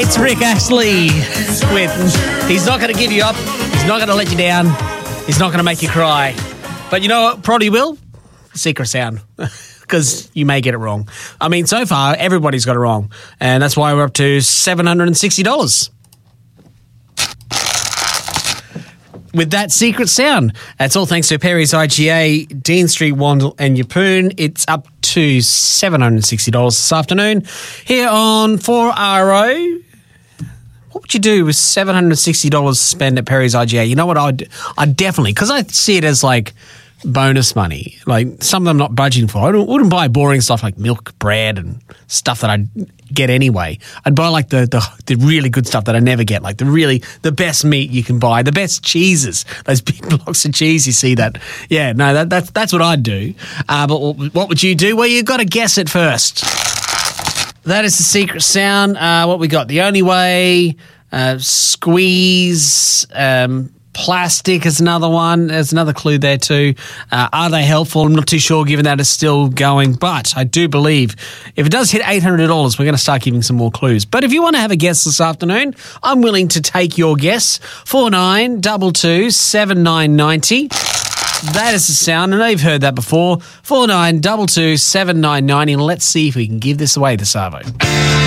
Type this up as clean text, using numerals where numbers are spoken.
It's Rick Astley with He's Not Going to Give You Up, He's Not going to Let You Down, He's Not going to Make You Cry. But you know what probably will? Secret sound. Because you may get it wrong. I mean, so far, everybody's got it wrong. And that's why we're up to $760. With that secret sound. That's all thanks to Perry's IGA, Dean Street, Wandle and Yeppoon. It's up to $760 this afternoon. Here on 4RO, what would you do with $760 to spend at Perry's IGA? You know what I'd definitely, because I see it as like bonus money, like something I'm not budgeting for. I wouldn't buy boring stuff like milk, bread and stuff that I'd get anyway. I'd buy like the really good stuff that I never get, like the best meat you can buy, the best cheeses, those big blocks of cheese you see that. Yeah, no, that's what I'd do. But what would you do? Well, you've got to guess it first. That is the secret sound. What we got? The Only Way, Squeeze, Plastic is another one. There's another clue there too. Are they helpful? I'm not too sure given that it's still going, but I do believe if it does hit $800, we're going to start giving some more clues. But if you want to have a guess this afternoon, I'm willing to take your guess. 4922 7990. That is the sound. I know you've heard that before. 4922 7990. And let's see if we can give this away this Arvo.